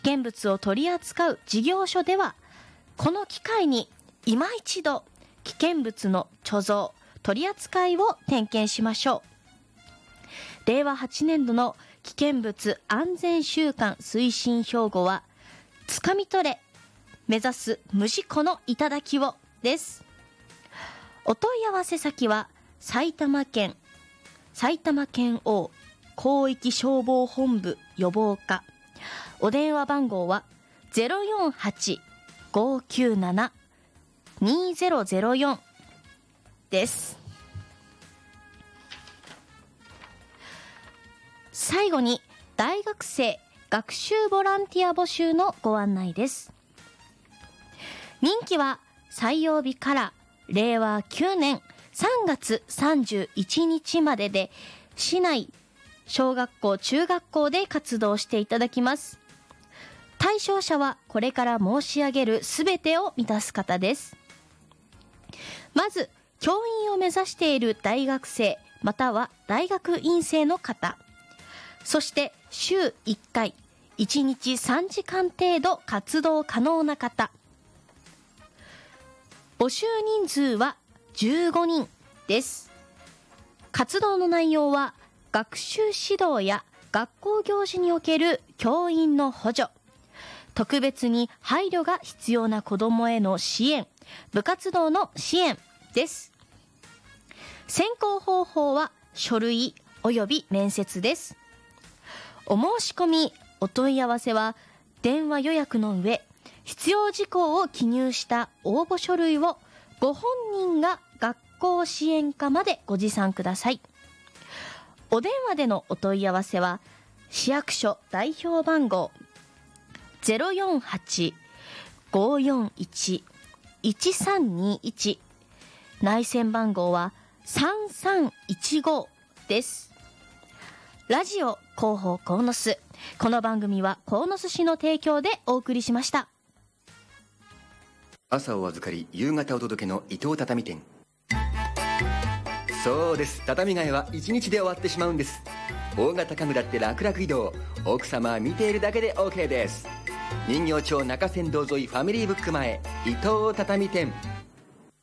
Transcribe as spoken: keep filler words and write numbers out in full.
険物を取り扱う事業所では、この機会に今一度危険物の貯蔵取り扱いを点検しましょう。れいわはちねんどの危険物安全週間推進標語は、つかみ取れ目指す無事故の頂をです。お問い合わせ先は埼玉県埼玉県央広域消防本部予防課。お電話番号は ゼロよんはち ごきゅうなな にゼロゼロよん です。最後に大学生学習ボランティア募集のご案内です。任期は採用日かられいわきゅうねんさんがつさんじゅういちにちまでで、市内小学校中学校で活動していただきます。対象者はこれから申し上げるすべてを満たす方です。まず教員を目指している大学生または大学院生の方、そして週いっかいいちにちさんじかん程度活動可能な方。募集人数はじゅうごにんです。活動の内容は学習指導や学校行事における教員の補助、特別に配慮が必要な子どもへの支援、部活動の支援です。選考方法は書類および面接です。お申し込みお問い合わせは電話予約の上、必要事項を記入した応募書類をご本人が学校支援課までご持参ください。お電話でのお問い合わせは市役所代表番号 ゼロよんはち ごよんいち いちさんにいち、内線番号はさんさんいちごです。ラジオ広報鴻巣、この番組は鴻巣市の提供でお送りしました。 朝お預かり夕方お届けの伊藤畳店。そうです、畳替えはいちにちで終わってしまうんです。大型家具だって楽々移動、奥様は見ているだけで オーケー です。人形町中山道沿いファミリーブック前、伊藤畳店。